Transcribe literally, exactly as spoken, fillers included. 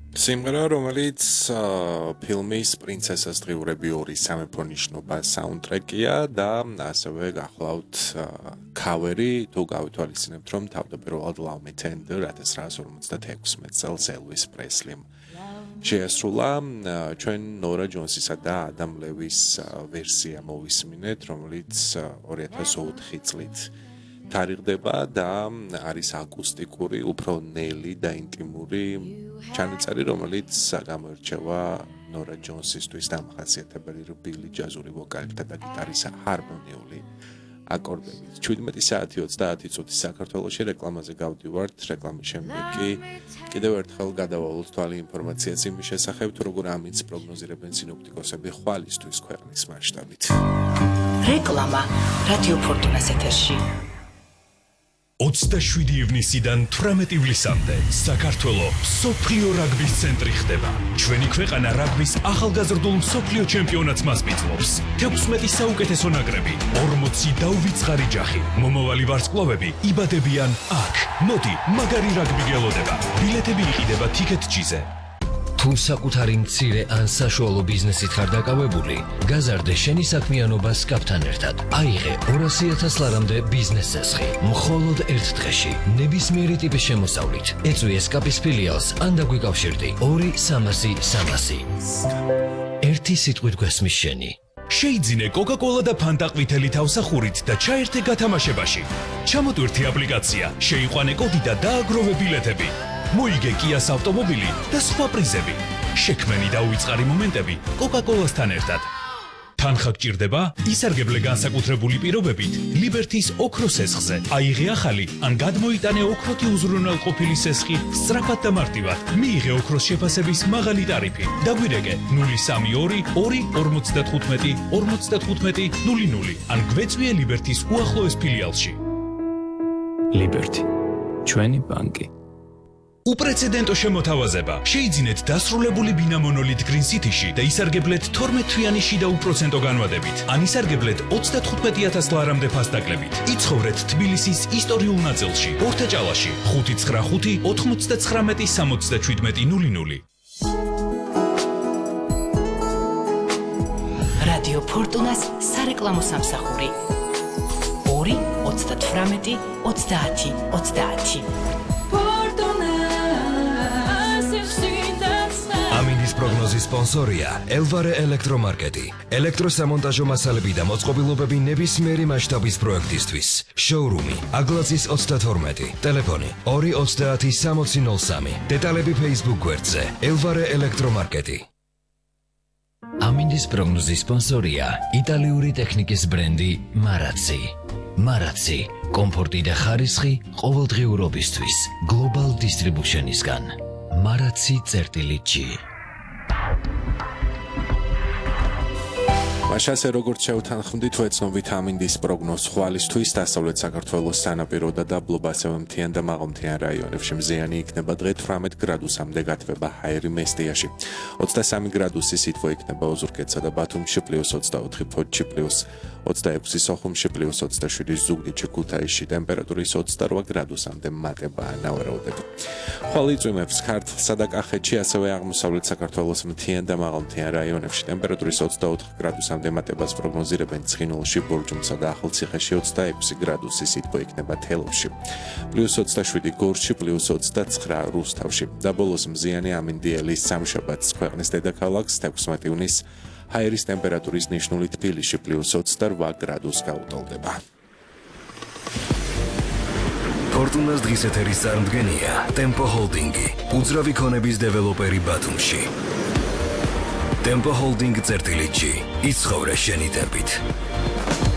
სიმღერა, რომელიც ფილმის პრინცესას დღიურები ორი სამეფო ნიშნობა საუნდტრეკია და ასევე გახლავთ ქავერი, თუ გავითვალისწინებთ, რომ თავდაპირველად Love Me Tender ათას ცხრაასი ორმოცდათექვსმეტ წელს Elvis Presley-მ შეასრულა, ჩვენ ნორა ჯონსისა და ადამ ლევის ვერსია მოვისმინეთ, რომელიც ორი ათას ოთხი წლით თარიღდება და არის აკუსტიკური, უფრო ნელი და ინტიმური ჩანაწერი, რომელიც გამოირჩევა ნორა ჯონსისთვის დამახასიათებელი რბილი ჯაზური ვოკალით და გიტარის ჰარმონიული აკორდებით. შვიდმეტი საათი ოცდაათი წუთი საქართველოში რეკლამაზე გავდივართ, რეკლამის შემდეგ კი კიდევ ერთხელ გადავალოთ თვალი ინფორმაციაც იმის შესახებ, თუ როგორ ამინდს პროგნოზირებენ სინოპტიკოსები ხვალისთვის ქვეყნის მასშტაბით. რეკლამა რადიო ფორტუნას ეთერში. ოცდაშვიდი ივნისიდან თვრამეტი ივლისამდე საქართველოს მსოფლიო რაგბის ცენტრი ხდება. ჩვენი ქვეყანა რაგბის ახალგაზრდულ მსოფლიო ჩემპიონატს მასპინძლობს. თექვსმეტი საუკეთესო ნაკრები, ორმოცი დაუვიწყარი ჯახი. მომავალი ვარსკვლავები იბადებიან აქ. მოდი, მაგარი რაგბი გელოდება. ბილეთები იყიდება TicketJet-ზე. თუ საკუთარი მცირე ან საშუალო ბიზნესით ხარ დაკავებული, გაზარდე შენი საქმიანობა სკაპთან ერთად. აიღე ორასი ათას ლარამდე ბიზნეს წესხი. მხოლოდ ერთ დღეში, ნებისმიერი ტიპის შემოსავლით. ეწვიე სკაპის ფილიალს ან დაგვიკავშირდი ორი სამასი სამასი. ერთი სიტყვით გვესმის შენი. შეიძინე Coca-Cola და Fanta ყვითელი თავსახურით და ჩაერთე გათამაშებაში. ჩამოტვირთი აპლიკაცია, შეიყვანე კოდი და დააგროვე ბილეთები. მოიგე Kia-ს ავტომობილი და სხვა პრიზები. შექმენი და უიწყარი მომენტები Coca-Cola-სთან ერთად. თანხა გჭირდება? ისარგებლე განსაკუთრებული პირობებით Liberty-ს ოქროს სესხზე. აიღე ახალი ან გადმოიტანე ოქროთი უზრუნველყოფილი სესხი სწრაფად და მარტივად. მიიღე ოქროს შეფასების მაღალი ტარიფი. დაგვირეკე ნული სამი ორი ორი ორმოცდათხუთმეტი ორმოცდათხუთმეტი ნული ნული ან გვეწვიე Liberty-ს უახლოეს ფილიალში. Liberty. ჩვენი ბანკი. უპრეცედენტო შემოთავაზება. შეიძინეთ დასრულებული ბინა მონოლით Green City-ში და ისარგებლეთ თორმეტ თვიანი შიდა უპროცენტო განვადებით. ან ისარგებლეთ ოცდათხუთმეტი ათას ლარამდე ფასდაკლებით. იცხოვრეთ თბილისის ისტორიულ ნაწილში, ორთაჭალაში, ხუთი ცხრა ხუთი ოთხმოცდაცხრამეტი სამოცდაშვიდმეტი ნული ნული. რადიო ფორტუნას სარეკლამო სამსახური. ორი ოცდათვრამეტი ოცდაათი ოცდაათი. ამინდის პროგნოზის სპონსორია Elvare ელექტრომარკეტი. ელექტროსამონტაჟო მასალები და მოწყობილობები ნებისმიერი მასშტაბის პროექტისთვის. შოურუმი აგლაცის ოცდათორმეტი. ტელეფონი ორი ოცდაათი სამოცი ნული სამი. დეტალები Facebook გვერდზე Elvare ელექტრომარკეტი. ამინდის პროგნოზის სპონსორია იტალიური ტექნიკის ბრენდი Marazzi. Marazzi, კომფორტი და ხარისხი ყოველდღიურობისთვის. Global Distribution-ისგან. Marazzi.G. მაშასე როგორც შევთანხმდით, ვეცნობით ამინდის პროგნოზს ხვალისთვის დასავლეთ საქართველოს სანაპირო და დაბლობ ასევე მთიან და მაღალმთიან რაიონებში მზიანი იქნება დღე თვრამეტ გრადუსამდე გათბება ჰაერი მესტიაში. ოცდასამი გრადუსი სითბო იქნება ოზურგეთსა და ბათუმში პლუს ოცდაოთხი ფოთში პლუს ოცდაექვსი სოხუმში პლუს ოცდაშვიდი ზუგდიდში ქუთაისში ტემპერატურის ოცდარვა გრადუსამდე მატება ანავარაუდები. ხვალ იწვიმებს ქართლსა და კახეთში ასევე აღმოსავლეთ საქართველოს მთიან და მაღალმთიან რაიონებში ტემპერატურის ოცდაოთხი გრადუსამდე დემატებას პროგნოზირებენ ცხინვალში, ბორჯომსა და ახალციხეში ოცდაექვსი გრადუსი სითბო იქნება თელავში. პლუს ოცდაშვიდი გორში, პლუს ოცდაცხრა რუსთავში. და ბოლოს მზიანი ამინდიელის სამშაბათს ქვეყნის დედაქალაქს თექვსმეტი ივნის ჰაერის ტემპერატურის ნიშნული თბილისში პლუს ოცდარვა გრადუსს გაუტოლდება. ფორტუნას დღის ეთერის წარმდგენია Tempo Holding-ი, უძრავი ქონების დეველოპერი ბათუმში. Tempo Holding წერტილი G. იცხოვრე შენი ტემპით.